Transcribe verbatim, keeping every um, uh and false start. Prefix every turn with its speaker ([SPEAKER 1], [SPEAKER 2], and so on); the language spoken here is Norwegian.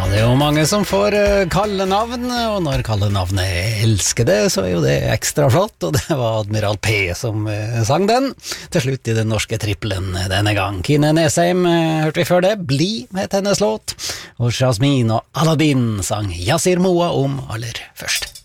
[SPEAKER 1] Det er jo mange som får kalle navn, og når kalle navn er elskede, så er jo det ekstra flott, og det var Admiral P som sang den, til slutt i den norske trippelen denne gang. Kine Nesheim hørte vi før det, Bli med hennes låt, og Jasmin og Aladdin sang Yasir Moa om aller først.